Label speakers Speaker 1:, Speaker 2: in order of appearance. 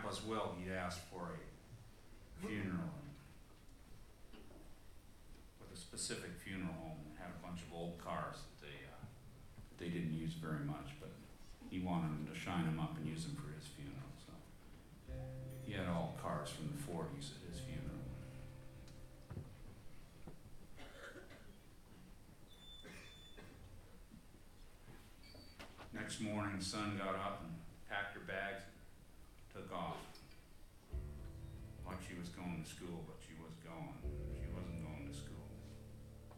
Speaker 1: Grandpa's will, he asked for a funeral with a specific funeral home that had a bunch of old cars that they didn't use very much, but he wanted them to shine them up and use them for his funeral. So he had all cars from the 40s at his funeral. Next morning, the son got up and packed her bags, took off. Like she was going to school, but she was going. She